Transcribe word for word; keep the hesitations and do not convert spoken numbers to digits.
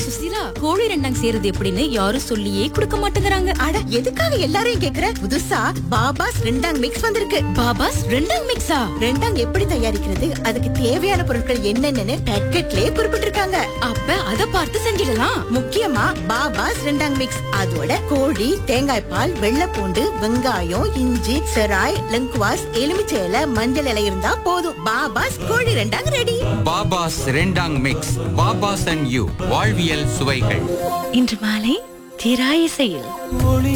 சுசீலா, கோழி ரெண்டாங் சேருது எப்படின்னு யாரும் சொல்லியே கொடுக்க மாட்டேங்கிறாங்க. அட எதுக்காக எல்லாரையும் கேக்குற? புதுசா பாபாஸ் ரெண்டாங் மிக்ஸ் வந்திருக்கு. பாபாஸ் ரெண்டாங் மிக்ஸா? ரெண்டாங் எப்படி தயாரிக்கிறது, அதுக்கு தேவையான பொருட்கள் என்னென்னு பேக்கெட்லயே குறிப்பிட்டிருக்காங்க. அப்ப அத பார்த்து செஞ்சிடலாம். முக்கியமா பாபாஸ் ரெண்டாங் மிக்ஸ், அதோட கோழி, தேங்காய் பால், வெள்ளைப்பூண்டு, வெங்காயம், இஞ்சி, செராய், லெங்குவாஸ், எலுமிச்சை இலை, மஞ்சள் இலை இருந்தா போதும். பாபாஸ் கோழி ரெண்டாங் ரெடி. பாபாஸ் ரெண்டாங் மிக்ஸ். பாபாஸ் அண்ட் யூ, வாழ்வியல் சுவைகள். இன்று மாலை திராயிசையில்